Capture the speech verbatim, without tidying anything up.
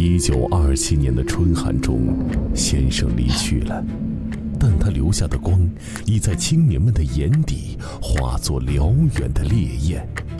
一九二七年的春寒中，先生离去了，但他留下的光已在青年们的眼底化作辽远的烈焰。